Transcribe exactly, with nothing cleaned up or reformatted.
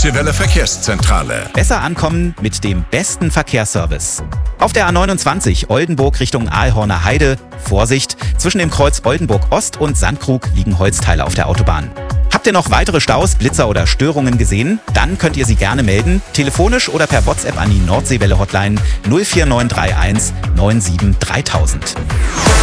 Nordseewelle Verkehrszentrale. Besser ankommen mit dem besten Verkehrsservice. Auf der A neunundzwanzig Oldenburg Richtung Aalhorner Heide. Vorsicht, zwischen dem Kreuz Oldenburg Ost und Sandkrug liegen Holzteile auf der Autobahn. Habt ihr noch weitere Staus, Blitzer oder Störungen gesehen? Dann könnt ihr sie gerne melden, telefonisch oder per WhatsApp an die Nordseewelle Hotline null vier neun drei eins neun sieben dreitausend.